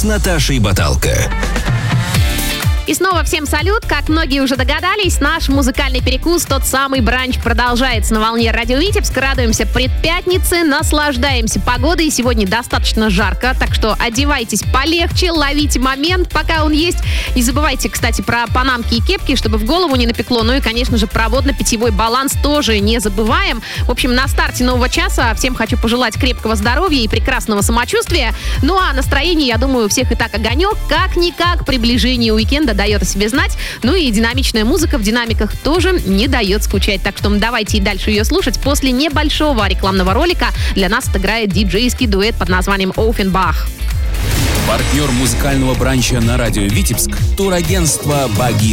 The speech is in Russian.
Наташей Баталко. И снова всем салют. Как многие уже догадались, наш музыкальный перекус, тот самый бранч, продолжается на волне Радио Витебск. Радуемся предпятнице, наслаждаемся погодой. Сегодня достаточно жарко, так что одевайтесь полегче, ловите момент, пока он есть. Не забывайте, кстати, про панамки и кепки, чтобы в голову не напекло. Ну и, конечно же, про водно-питьевой баланс тоже не забываем. В общем, на старте нового часа всем хочу пожелать крепкого здоровья и прекрасного самочувствия. Ну а настроение, я думаю, у всех и так огонек. Как-никак приближение уикенда дает о себе знать. Ну и динамичная музыка в динамиках тоже не дает скучать. Так что давайте и дальше ее слушать. После небольшого рекламного ролика для нас отыграет диджейский дуэт под названием «Оффенбах». Партнер музыкального бранча на радио Витебск — турагентство «Багира».